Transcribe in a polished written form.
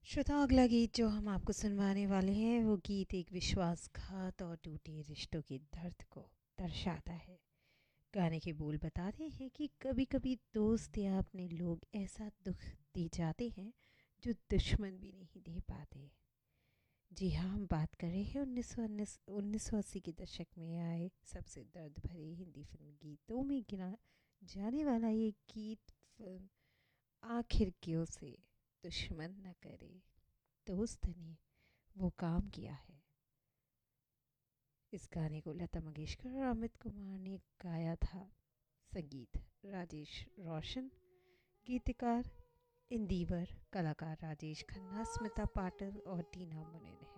श्रोताओं, अगला गीत जो हम आपको सुनवाने वाले हैं वो गीत एक विश्वासघात और टूटे रिश्तों के दर्द को दर्शाता है। गाने के बोल बताते हैं कि कभी कभी दोस्त या अपने लोग ऐसा दुख दे जाते हैं जो दुश्मन भी नहीं दे पाते। जी हाँ, हम बात कर रहे हैं 1980 के दशक में आए सबसे दर्द भरे हिंदी फिल्म गीतों में गिना जाने वाला ये गीत फिल्म आखिर क्यों से दुश्मन न करे दोस्त ने वो काम किया है। इस गाने को लता मंगेशकर और अमित कुमार ने गाया था। संगीत राजेश रोशन, गीतकार इंदिवर, कलाकार राजेश खन्ना, स्मिता पाटिल और टीना मुनिन है।